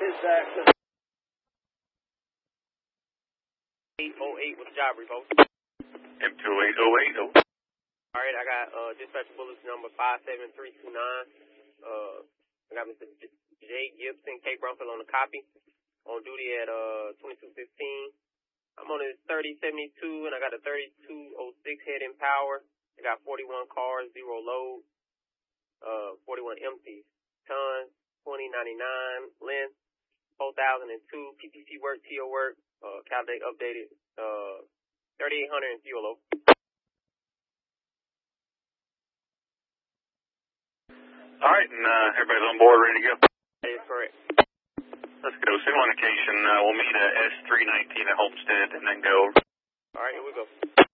Exactly. 808 with the job report. M28080. All right, I got dispatch bullets number 57329. I got Mr. J. Gibson, Cape Brumfield on the copy. On duty at 2215. I'm on his 3072, and I got a 3206 head in power. I got 41 cars, 0 load, 41 empties. Tons, 2099 length, 4002 PPC work, TO work, calculate updated, 3800 in fuel load. All right, and everybody's on board, ready to go? That is correct. Let's go. Single indication, we'll meet at S319 at Homestead and then go. All right, here we go.